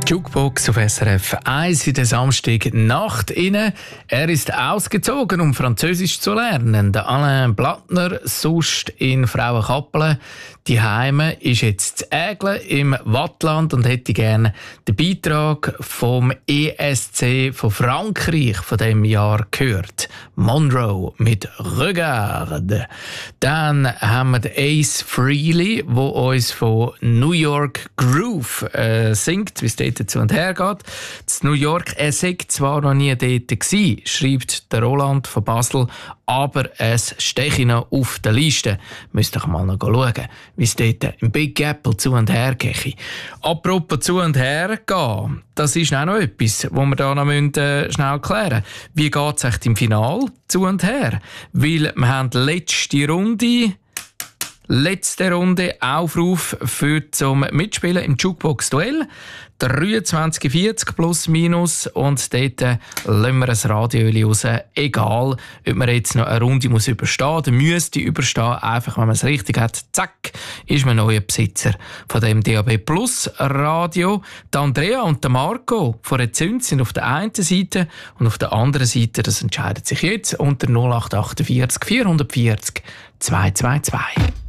Jukebox auf SRF 1 in der Samstagnacht inne. Er ist ausgezogen, um Französisch zu lernen. Der Alain Blattner, sonst in Frauenkappelen. Die Heime ist jetzt zu Ägle im Wattland und hätte gerne den Beitrag vom ESC von Frankreich von dem Jahr gehört. Monroe mit Regarde. Dann haben wir den Ace Frehley, der uns von New York Groove singt, wie es dort zu und her geht. Das New York, er sei zwar noch nie dort gewesen, schreibt der Roland von Basel, aber es stehe noch auf der Liste. Müsst ihr mal noch schauen, wie es dort im Big Apple zu und her geht. Apropos zu und her gehen, das ist auch noch etwas, was wir da noch schnell klären müssen. Wie geht es echt im Finale zu und her? Weil wir haben letzte Runde Aufruf zum Mitspielen im Jukebox-Duell. 23,40 plus minus und dort lassen wir ein Radioöli raus. Egal, ob man jetzt noch eine Runde überstehen muss, müsste überstehen. Einfach, wenn man es richtig hat, zack, ist man neuer Besitzer von dem DAB Plus Radio. Die Andrea und der Marco von der Zünd sind auf der einen Seite und auf der anderen Seite, das entscheidet sich jetzt unter 0848 440 222.